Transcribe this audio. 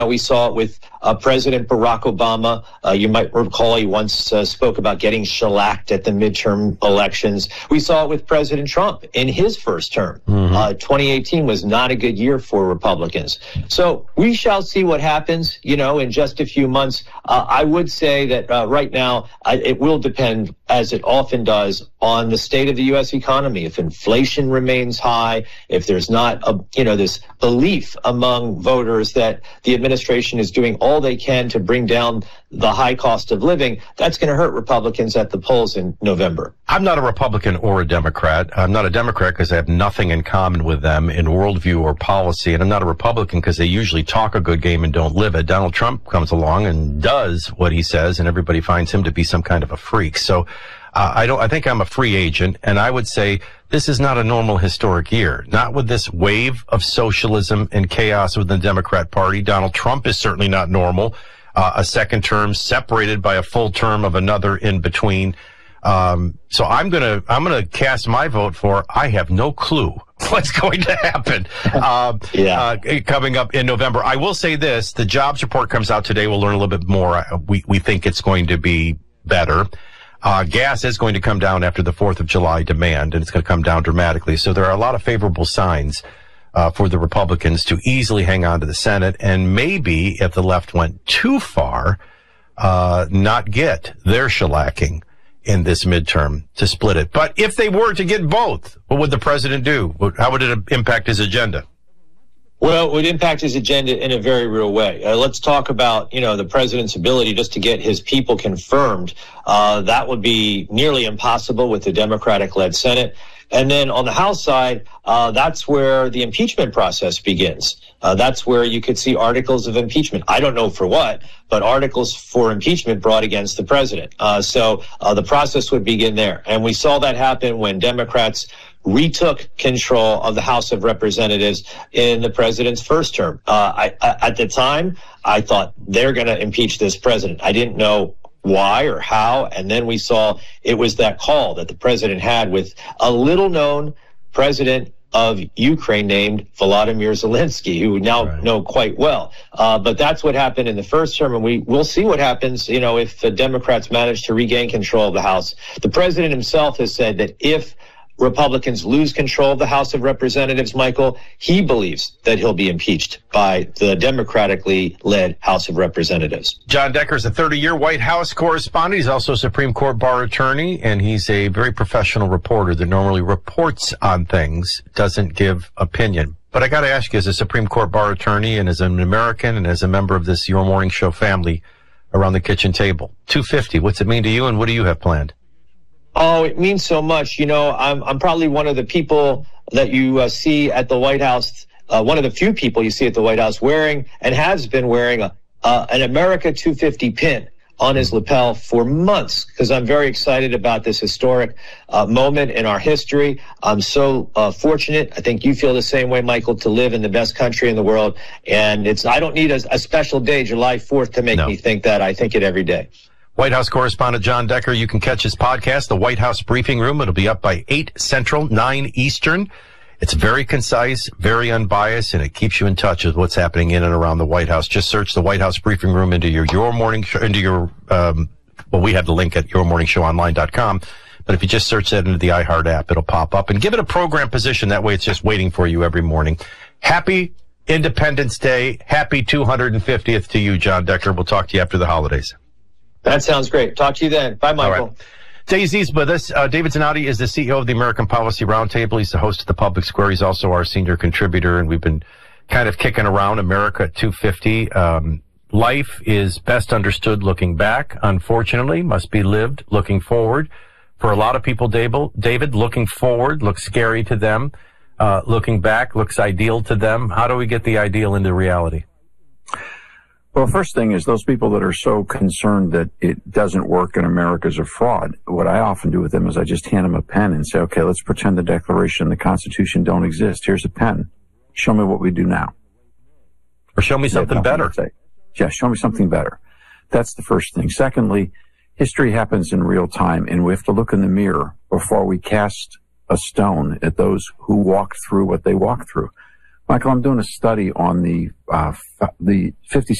We saw it with President Barack Obama. You might recall he once spoke about getting shellacked at the midterm elections. We saw it with President Trump in his first term. 2018 was not a good year for Republicans. So we shall see what happens, in just a few months. I would say that right now it will depend, as it often does, on the state of the U.S. economy. If inflation remains high, if there's not this belief among voters that the administration is doing all they can to bring down the high cost of living, that's going to hurt Republicans at the polls in November. I'm not a Republican or a Democrat. I'm not a Democrat because I have nothing in common with them in worldview or policy. And I'm not a Republican because they usually talk a good game and don't live it. Donald Trump comes along and does what he says, and everybody finds him to be some kind of a freak. So I think I'm a free agent, and I would say this is not a normal historic year. Not with this wave of socialism and chaos within the Democrat Party. Donald Trump is certainly not normal. A second term separated by a full term of another in between. So I'm gonna cast my vote for I have no clue what's going to happen coming up in November. I will say this: the jobs report comes out today. We'll learn a little bit more. We think it's going to be better. Gas is going to come down after the 4th of July demand, and it's going to come down dramatically. So there are a lot of favorable signs for the Republicans to easily hang on to the Senate, and maybe if the left went too far, not get their shellacking in this midterm to split it. But if they were to get both, what would the president do? How would it impact his agenda? Well, it would impact his agenda in a very real way. Let's talk about, the president's ability just to get his people confirmed. That would be nearly impossible with the Democratic-led Senate. And then on the House side, that's where the impeachment process begins. That's where you could see articles of impeachment. I don't know for what, but articles for impeachment brought against the president. So the process would begin there. And we saw that happen when Democrats retook control of the House of Representatives in the president's first term. At the time, I thought they're going to impeach this president. I didn't know why or how. And then we saw it was that call that the president had with a little known president of Ukraine named Volodymyr Zelensky, who we now know quite well. But that's what happened in the first term, and we'll see what happens, if the Democrats manage to regain control of the House. The president himself has said that if Republicans lose control of the House of Representatives, Michael, he believes that he'll be impeached by the democratically led House of Representatives. John Decker is a 30-year White House correspondent. He's also a Supreme Court bar attorney, and he's a very professional reporter that normally reports on things, doesn't give opinion. But I got to ask you, as a Supreme Court bar attorney and as an American and as a member of this Your Morning Show family around the kitchen table, 250, what's it mean to you, and what do you have planned? Oh, it means so much. I'm probably one of the people that you see at the White House, one of the few people you see at the White House wearing and has been wearing an America 250 pin on his lapel for months, because I'm very excited about this historic moment in our history. I'm so fortunate. I think you feel the same way, Michael, to live in the best country in the world. And I don't need a special day, July 4th, to make me think that. I think it every day. White House correspondent John Decker. You can catch his podcast, The White House Briefing Room. It'll be up by 8 Central, 9 Eastern. It's very concise, very unbiased, and it keeps you in touch with what's happening in and around the White House. Just search the White House Briefing Room into your morning show, we have the link at yourmorningshowonline.com. But if you just search that into the iHeart app, it'll pop up, and give it a program position. That way it's just waiting for you every morning. Happy Independence Day. Happy 250th to you, John Decker. We'll talk to you after the holidays. That sounds great. Talk to you then. Bye, Michael. Right. Daisy's with us. David Zanotti is the CEO of the American Policy Roundtable. He's the host of the Public Square. He's also our senior contributor, and we've been kind of kicking around America at 250. Life is best understood looking back, unfortunately, must be lived looking forward. For a lot of people, David, looking forward looks scary to them. Looking back looks ideal to them. How do we get the ideal into reality? Well, first thing is those people that are so concerned that it doesn't work and America's a fraud. What I often do with them is I just hand them a pen and say, okay, let's pretend the Declaration and the Constitution don't exist. Here's a pen. Show me what we do now. Or show me something better. Yeah, show me something better. That's the first thing. Secondly, history happens in real time, and we have to look in the mirror before we cast a stone at those who walked through what they walked through. Michael, I'm doing a study on the 50